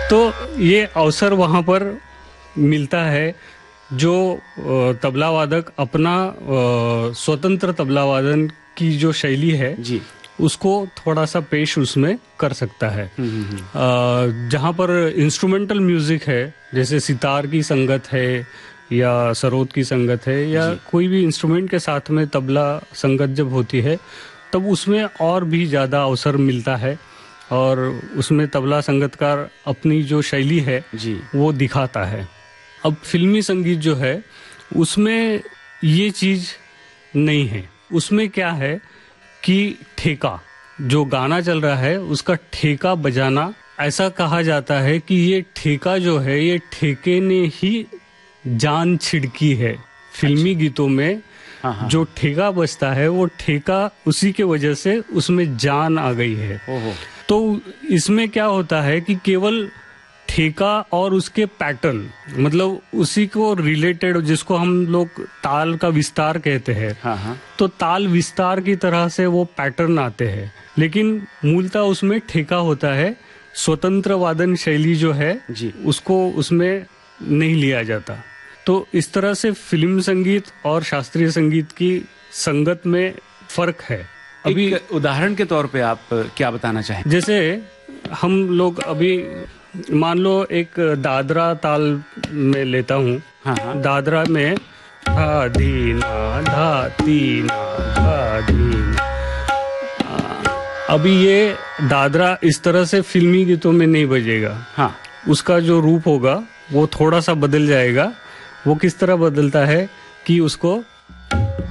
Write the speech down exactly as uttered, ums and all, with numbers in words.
तो ये अवसर वहाँ पर मिलता है जो तबला वादक अपना स्वतंत्र तबला वादन की जो शैली है जी, उसको थोड़ा सा पेश उसमें कर सकता है। जहाँ पर इंस्ट्रूमेंटल म्यूजिक है, जैसे सितार की संगत है या सरोद की संगत है या कोई भी इंस्ट्रूमेंट के साथ में तबला संगत जब होती है, तब उसमें और भी ज़्यादा अवसर मिलता है और उसमें तबला संगतकार अपनी जो शैली है जी, वो दिखाता है। अब फिल्मी संगीत जो है उसमें ये चीज़ नहीं है। उसमें क्या है कि ठेका, जो गाना चल रहा है उसका ठेका बजाना, ऐसा कहा जाता है कि ये ठेका जो है ये ठेके ने ही जान छिड़की है। फिल्मी गीतों में हाँ, हाँ, जो ठेका बजता है वो ठेका उसी के वजह से उसमें जान आ गई है। ओहो। तो इसमें क्या होता है कि केवल ठेका और उसके पैटर्न, मतलब उसी को रिलेटेड, जिसको हम लोग ताल का विस्तार कहते हैं, हाँ, हाँ, तो ताल विस्तार की तरह से वो पैटर्न आते हैं, लेकिन मूलतः उसमें ठेका होता है। स्वतंत्र वादन शैली जो है जी, उसको उसमें नहीं लिया जाता। तो इस तरह से फिल्म संगीत और शास्त्रीय संगीत की संगत में फर्क है। अभी एक उदाहरण के तौर पे आप क्या बताना चाहें? जैसे हम लोग अभी मान लो एक दादरा ताल में लेता हूँ। हाँ, हाँ, दादरा में धा धीना धा तीना धा धीना। अभी ये दादरा इस तरह से फिल्मी गीतों में नहीं बजेगा। हाँ, उसका जो रूप होगा वो थोड़ा सा बदल जाएगा। वो किस तरह बदलता है कि उसको